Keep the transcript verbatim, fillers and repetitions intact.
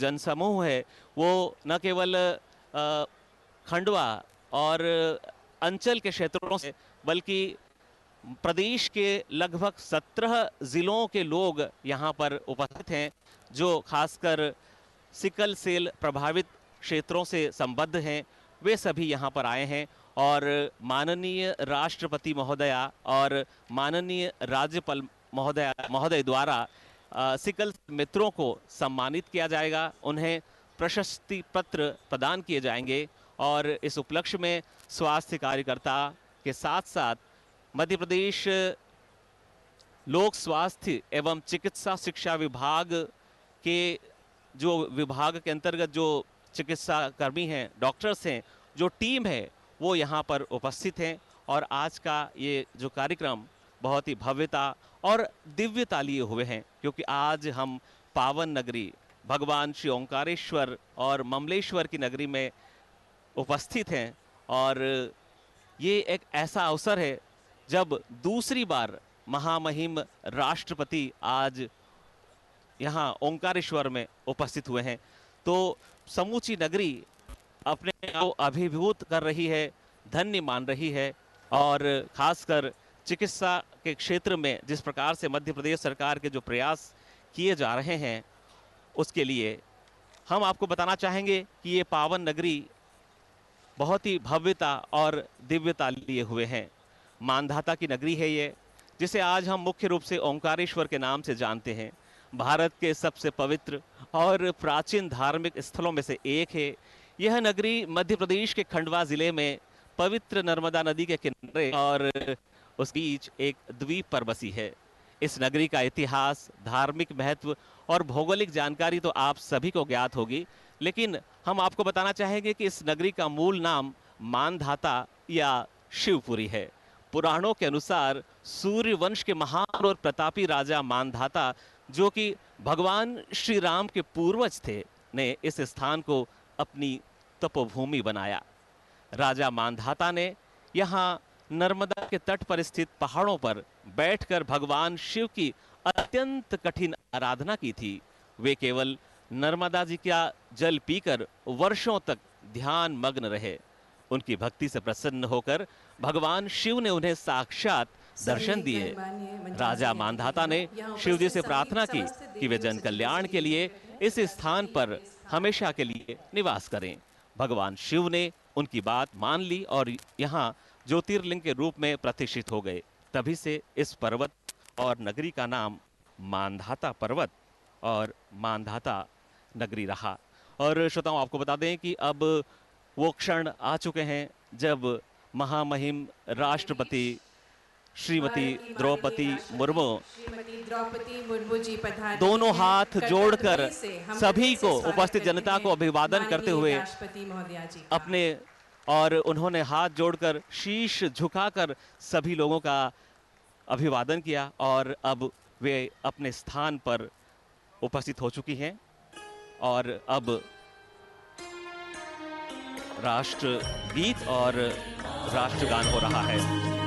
जनसमूह है वो न केवल खंडवा और अंचल के क्षेत्रों से बल्कि प्रदेश के लगभग सत्रह जिलों के लोग यहाँ पर उपस्थित हैं, जो खासकर सिकल सेल प्रभावित क्षेत्रों से संबद्ध हैं। वे सभी यहाँ पर आए हैं और माननीय राष्ट्रपति महोदया और माननीय राज्यपाल महोदया महोदय द्वारा सिकल मित्रों को सम्मानित किया जाएगा, उन्हें प्रशस्ति पत्र प्रदान किए जाएंगे और इस उपलक्ष्य में स्वास्थ्य कार्यकर्ता के साथ साथ मध्य प्रदेश लोक स्वास्थ्य एवं चिकित्सा शिक्षा विभाग के जो विभाग के अंतर्गत जो चिकित्सा कर्मी हैं, डॉक्टर्स हैं, जो टीम है वो यहाँ पर उपस्थित हैं और आज का ये जो कार्यक्रम बहुत ही भव्यता और दिव्यता लिए हुए हैं, क्योंकि आज हम पावन नगरी भगवान श्री ओंकारेश्वर और ममलेश्वर की नगरी में उपस्थित हैं और ये एक ऐसा अवसर है जब दूसरी बार महामहिम राष्ट्रपति आज यहाँ ओंकारेश्वर में उपस्थित हुए हैं। तो समूची नगरी अपने को अभिभूत कर रही है, धन्य मान रही है और खासकर चिकित्सा के क्षेत्र में जिस प्रकार से मध्य प्रदेश सरकार के जो प्रयास किए जा रहे हैं उसके लिए हम आपको बताना चाहेंगे कि ये पावन नगरी बहुत ही भव्यता और दिव्यता लिए हुए हैं। मानधाता की नगरी है ये, जिसे आज हम मुख्य रूप से ओंकारेश्वर के नाम से जानते हैं। भारत के सबसे पवित्र और प्राचीन धार्मिक स्थलों में से एक है। यह नगरी मध्य प्रदेश के खंडवा जिले में पवित्र नर्मदा नदी के किनारे और उस बीच एक द्वीप पर बसी है। इस नगरी का इतिहास, धार्मिक महत्व और भौगोलिक जानकारी तो आप सभी को ज्ञात होगी, लेकिन हम आपको बताना चाहेंगे कि इस नगरी का मूल नाम मानधाता या शिवपुरी है। पुराणों के अनुसार सूर्य वंश के महान और प्रतापी राजा मानधाता, जो कि भगवान श्री राम के पूर्वज थे, ने इस स्थान को अपनी तपोभूमि बनाया। राजा मानधाता ने यहाँ नर्मदा के तट पर स्थित पहाड़ों पर बैठकर भगवान शिव की अत्यंत कठिन आराधना की थी। वे केवल नर्मदा जी का जल पीकर वर्षों तक ध्यान मग्न रहे। उनकी भक्ति से प्रसन्न होकर भगवान शिव ने उन्हें साक्षात दर्शन दिए। राजा मानधाता ने शिव जी से प्रार्थना की कि वे जन कल्याण के लिए इस स्थान पर हमेशा के लिए निवास करें। भगवान शिव ने उनकी बात मान ली और यहाँ ज्योतिर्लिंग के रूप में प्रतिष्ठित हो गए। तभी से इस पर्वत और नगरी का नाम मानधाता पर्वत और मानधाता नगरी रहा। और श्रोताओं, आपको बता दें कि अब वो क्षण आ चुके हैं जब महामहिम राष्ट्रपति श्रीमती द्रौपदी मुर्मू दोनों हाथ जोड़कर सभी को, उपस्थित जनता को अभिवादन करते हुए अपने और उन्होंने हाथ जोड़कर शीश झुकाकर सभी लोगों का अभिवादन किया और अब वे अपने स्थान पर उपस्थित हो चुकी हैं और अब राष्ट्रगीत और राष्ट्रगान हो रहा है।